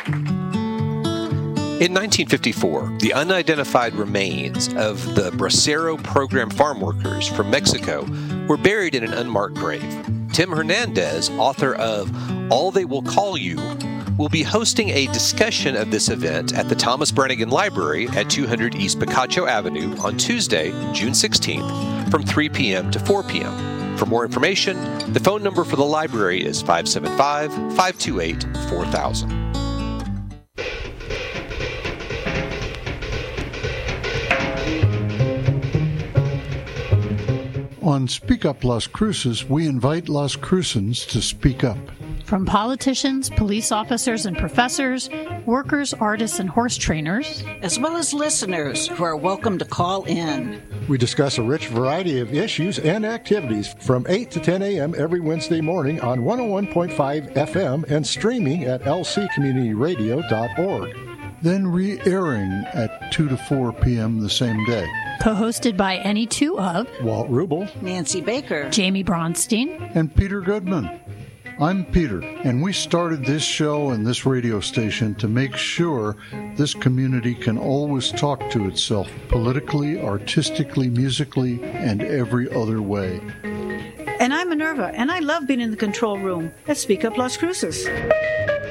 In 1954, the unidentified remains of the Bracero program farm workers from Mexico were buried in an unmarked grave. Tim Hernandez, author of All They Will Call You, will be hosting a discussion of this event at the Thomas Brannigan Library at 200 East Picacho Avenue on Tuesday, June 16th, from 3 p.m. to 4 p.m. For more information, the phone number for the library is 575-528-4000. On Speak Up Las Cruces, we invite Las Crucens to speak up. From politicians, police officers and professors, workers, artists, and horse trainers, as well as listeners who are welcome to call in. We discuss a rich variety of issues and activities from 8 to 10 a.m. every Wednesday morning on 101.5 FM and streaming at lccommunityradio.org. Then re-airing at 2 to 4 p.m. the same day. Co-hosted by any two of Walt Rubel, Nancy Baker, Jamie Bronstein, and Peter Goodman. I'm Peter, and we started this show and this radio station to make sure this community can always talk to itself politically, artistically, musically, and every other way. And I'm Minerva, and I love being in the control room at Speak Up Las Cruces.